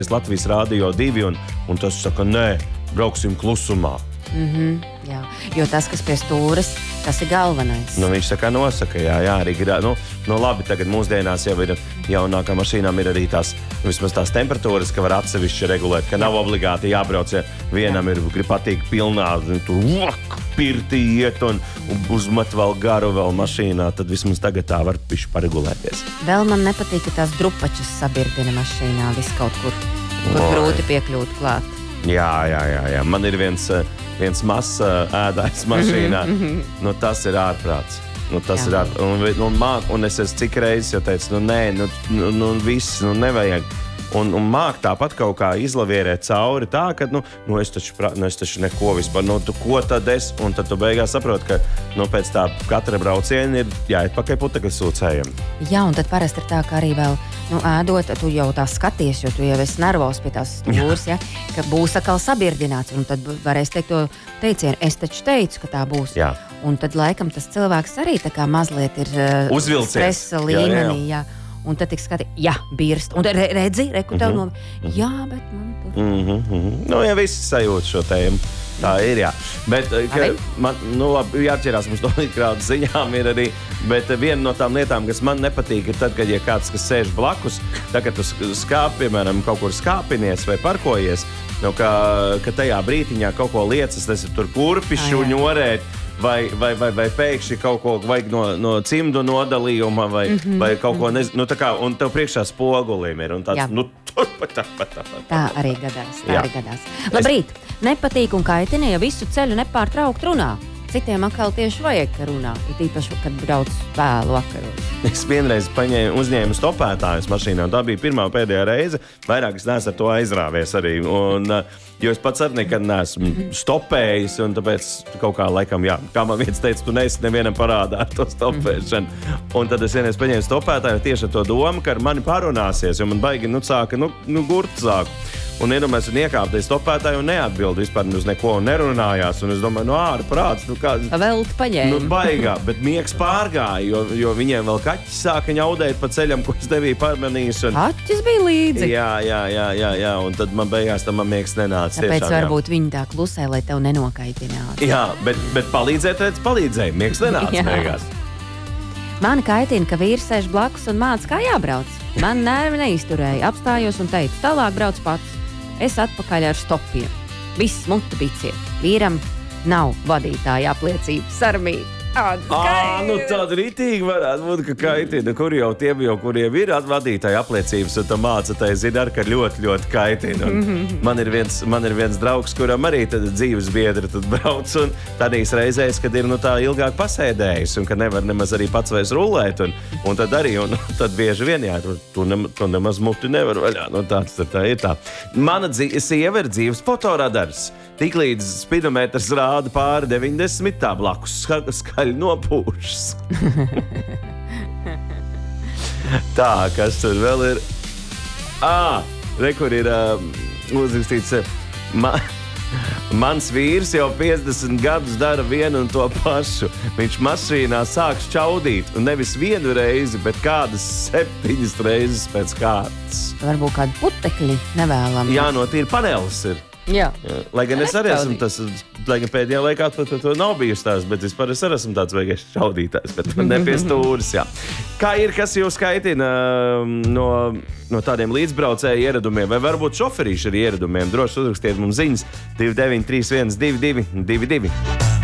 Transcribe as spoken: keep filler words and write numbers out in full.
Latvijas Rādio divi, un, un tas saka, nē, brauksim klusumā. Mm-hmm, jā, jo tas, kas pie stūres, tas ir galvenais. Nu, viņš saka, nosaka, jā, jā, arī, nu, nu labi, tagad mūsdienās jau ir jaunākā mašīnām ir arī tās, vismaz tās temperatūras, ka var atsevišķi regulēt, ka nav obligāti jābrauc, ja vienam jā. ir, grib patīk pilnā, tur vak, pirtī iet un, un uzmet vēl garu vēl mašīnā, tad vismaz tagad tā var piši paregulēties. Vēl man nepatīk, ka tās drupačas sabirdina mašīnā vis kaut kur, kur grūti piekļūt klāt. Jā, jā, jā, jā. Man ir viens, viens mazs ēdājs mašīnā. Nu, tas ir ārprāts. Nu, tas jā. ir ārprāts. Un, un, māk, un es esmu cik reizes jau teicu, nu, nē, nu, nu, nu viss, nu, nevajag. Un, un māk tāpat kaut kā izlavierēt cauri tā, ka, nu, nu, es taču, nu, es taču neko vispār, nu, tu ko tad es? Un tad tu beigās saproti, ka, nu, pēc tā katra brauciena ir jāiet pakai putekļu sūcējiem. Jā, un tad parasti ir tā, ka arī vēl, nu, ēdot, tu jau tā skaties, jo tu jau esi nervos pie tās stūres, ja, ka būs atkal sabirdināts, un tad varēs teikt to teicienu, es taču teicu, ka tā būs. Jā. Un tad, laikam, tas cilvēks arī tā kā mazliet ir uzvilcies. Stresa līmenī, jā. jā. Un tad tik skati, jā, birst. Un re, redzi, reku tev mm-hmm. no... Jā, bet man tur... Mm-hmm, mm-hmm. Nu, ja visi sajūt šo tēmu, tā ir, jā. Bet, ka, man, nu, labi, jāķerās mums to krātas ziņām ir arī, bet viena no tām lietām, kas man nepatīk, ir tad, kad ja kāds, kas sēž blakus, tā, kad tu skāp, piemēram, kaut kur skāpinies vai parkojies, nu, ka, ka tajā brītiņā kaut ko liecas, tas ir tur kurpišu ņorēt, Vai, vai, vai, vai pēkšņi kaut ko vajag no, no cimdu nodalījuma, vai, mm-hmm. vai kaut ko nezinu. Nu, tā kā, un tev priekšā spogulim ir. Un tāds, nu, tur pat tā, pat tā, pat tā. Tā arī gadās. Tā Jā. arī gadās. Labrīt! Es... Nepatīk un kaitina, ja visu ceļu nepārtraukt runā. Citiem atkal tieši vajag, ka runā. Ir īpaši, kad brauc vēlu vakaros. Es vienreiz paņēmu, uzņēmu stopētājus mašīnā, un tā bija pirmā pēdējā reize. Vairāk es neesmu ar to aizrāvies arī. Un, jo es pats arī nekad neesmu stopējis, un tāpēc kaut kā laikam, jā, kā man viens teica, tu neesi nevienam parādā ar to stopēšanu. Un tad es vienreiz paņēmu stopētāju tieši ar to domu, ka ar mani parunāsies, jo man baigi, nu, sāka, nu, nu gurt sāku. Un iedomājies, un iekāpties stopētāju un neatbild vispār uz neko un nerunājās. Un es domāju, nu ār prāts, nu kā... Velti paņēma. Nu baigā, bet miegs pārgāja, jo, jo viņiem vēl kaķis sāka ņaudēt pa ceļam, ko es devīju parmanījis. Un... Kaķis bija līdzi. Jā, jā, jā, jā, jā, un tad man beigās tam man miegs nenāca. Tāpēc tiešām, varbūt jā. viņi tā klusē, lai tev nenokaitinātu. Jā, bet, bet palīdzēt, redz, palīdzēja. Miegs nenāca beigās. Mani kaitina, ka vīrs sēž blakus un māca, kā jābrauc. Man nervi neizturēja. Apstājos un teicu, tālāk brauc pats. Es atpakaļ ar stopiem. Viss muti biciet. Vīram nav vadītāja apliecības sarmīt. Ā, nu tāda ritīgi varētu būt, ka kaitina. Kur jau tiem jau, kuriem ir vadītāja apliecības, un tā mācītāja zina, ka ļoti, ļoti kaitina. Man ir, viens, man ir viens draugs, kuram arī tad dzīves biedri tad brauc, un tādīs reizēs, kad ir nu tā ilgāk pasēdējis, un ka nevar nemaz arī pats vairs rullēt, un, un tad arī, un tad bieži vien, jā, tu, tu, ne, tu nemaz muti nevar vaļā, nu tāds tad tā ir tā. Mana dzīve, sieva ir dzīves fotoradars. Tiklīdz spidometrs rāda pāri deviņdesmit, tā blakus ska, skaļi nopūšas. Tā, kas tur vēl ir? Ā, re, kur ir uh, uzrakstīts, ma, mans vīrs jau piecdesmit gadus dara vienu un to pašu. Viņš mašīnā sāk šķaudīt, un nevis vienu reizi, bet kādas septiņas reizes pēc kārtas. Varbūt kādu putekļi nevēlam. Jā, no tīri panelis ir. Jā. Jā. Lai gan es arī esmu tas, lai gan pēdējā laikā to, to, to nav bijusi tās, bet vispār es arī esmu tāds vajag šaudītājs, bet ne pie stūras, jā. Kā ir, kas jūs kaitina no, no tādiem līdzbraucēju ieradumiem, vai varbūt šoferīšu ar ieradumiem? Droši uzrakstiet mums ziņas divi deviņi trīs viens divi divi divi divi.